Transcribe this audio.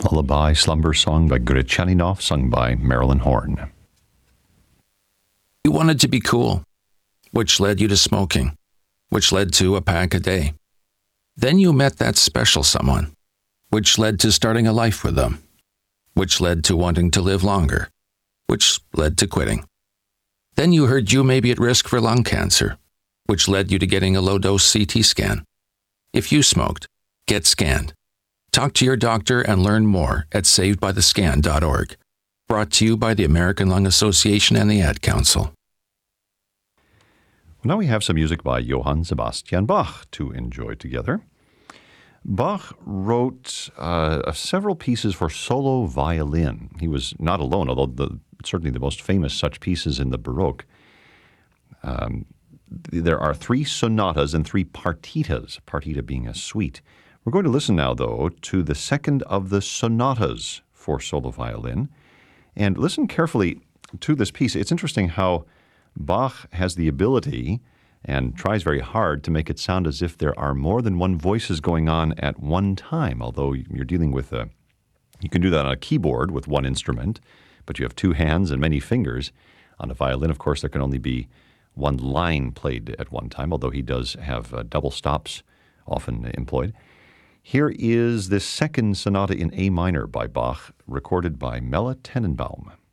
Lullaby Slumber Song by Gretchaninov, sung by Marilyn Horne. You wanted to be cool, which led you to smoking, which led to a pack a day. Then you met that special someone, which led to starting a life with them, which led to wanting to live longer, which led to quitting. Then you heard you may be at risk for lung cancer, which led you to getting a low-dose CT scan. If you smoked, get scanned. Talk to your doctor and learn more at savedbythescan.org. Brought to you by the American Lung Association and the Ad Council. Now we have some music by Johann Sebastian Bach to enjoy together. Bach wrote several pieces for solo violin. He was not alone, although certainly the most famous such pieces in the Baroque. There are 3 sonatas and 3 partitas, partita being a suite. We're going to listen now, though, to the second of the sonatas for solo violin. And listen carefully to this piece. It's interesting how Bach has the ability and tries very hard to make it sound as if there are more than one voices going on at one time, although you're dealing with you can do that on a keyboard with one instrument, but you have 2 hands and many fingers. On a violin, of course, there can only be one line played at one time, although he does have double stops often employed. Here is this second sonata in A minor by Bach, recorded by Mella Tenenbaum.